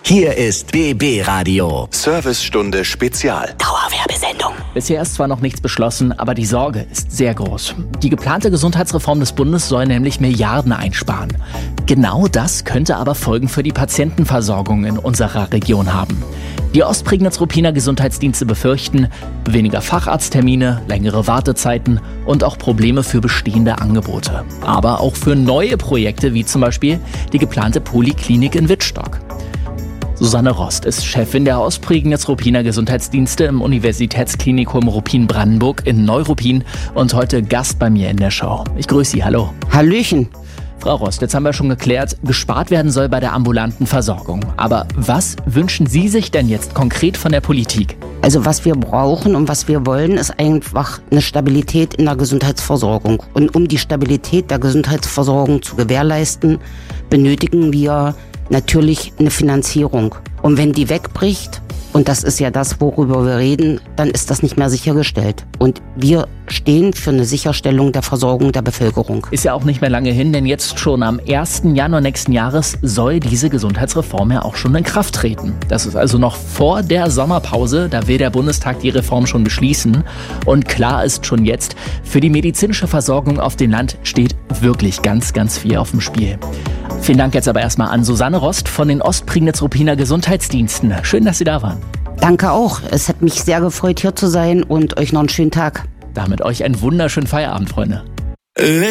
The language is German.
Hier ist BB Radio. Servicestunde Spezial. Dauerwerbesendung. Bisher ist zwar noch nichts beschlossen, aber die Sorge ist sehr groß. Die geplante Gesundheitsreform des Bundes soll nämlich Milliarden einsparen. Genau das könnte aber Folgen für die Patientenversorgung in unserer Region haben. Die Ostprignitz-Ruppiner Gesundheitsdienste befürchten weniger Facharzttermine, längere Wartezeiten und auch Probleme für bestehende Angebote. Aber auch für neue Projekte, wie zum Beispiel die geplante Poliklinik in Wittstock. Susanne Rost ist Chefin der Ostprignitz-Ruppiner Gesundheitsdienste im Universitätsklinikum Ruppin-Brandenburg in Neuruppin und heute Gast bei mir in der Show. Ich grüße Sie, hallo. Hallöchen. Frau Rost, jetzt haben wir schon geklärt, gespart werden soll bei der ambulanten Versorgung. Aber was wünschen Sie sich denn jetzt konkret von der Politik? Also was wir brauchen und was wir wollen, ist einfach eine Stabilität in der Gesundheitsversorgung. Und um die Stabilität der Gesundheitsversorgung zu gewährleisten, benötigen wir natürlich eine Finanzierung. Und wenn die wegbricht, und das ist ja das, worüber wir reden, dann ist das nicht mehr sichergestellt. Und wir stehen für eine Sicherstellung der Versorgung der Bevölkerung. Ist ja auch nicht mehr lange hin, denn jetzt schon am 1. Januar nächsten Jahres soll diese Gesundheitsreform ja auch schon in Kraft treten. Das ist also noch vor der Sommerpause, da will der Bundestag die Reform schon beschließen. Und klar ist schon jetzt, für die medizinische Versorgung auf dem Land steht wirklich ganz, ganz viel auf dem Spiel. Vielen Dank jetzt aber erstmal an Susanne Rost von den Ostprignitz-Ruppiner Gesundheitsdiensten. Schön, dass Sie da waren. Danke auch. Es hat mich sehr gefreut, hier zu sein und euch noch einen schönen Tag. Damit euch einen wunderschönen Feierabend, Freunde.